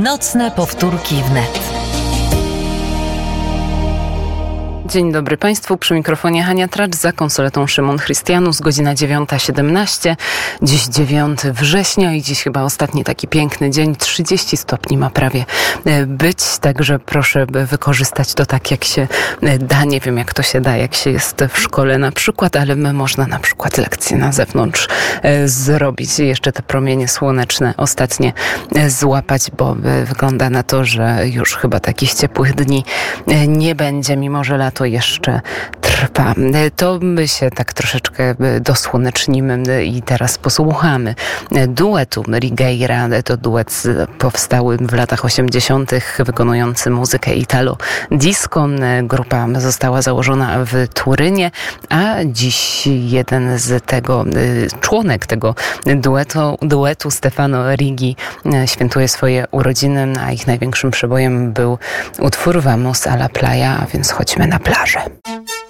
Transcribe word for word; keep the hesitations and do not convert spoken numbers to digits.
Nocne powtórki wnet. Dzień dobry Państwu, przy mikrofonie Hania Tracz, za konsoletą Szymon Chrystianus, godzina dziewiąta siedemnaście, dziś dziewiątego września i dziś chyba ostatni taki piękny dzień, trzydzieści stopni ma prawie być, także proszę wykorzystać to tak jak się da, nie wiem jak to się da, jak się jest w szkole na przykład, ale można na przykład lekcje na zewnątrz zrobić, jeszcze te promienie słoneczne ostatnie złapać, bo wygląda na to, że już chyba takich ciepłych dni nie będzie, mimo że lato to jeszcze trwa. To my się tak troszeczkę dosłonecznimy i teraz posłuchamy duetu Righeira. To duet powstały w latach osiemdziesiątych, wykonujący muzykę Italo Disco. Grupa została założona w Turynie, a dziś jeden z tego, członek tego duetu, duetu Stefano Righi świętuje swoje urodziny, a ich największym przebojem był utwór Vamos a la playa, a więc chodźmy na plażę.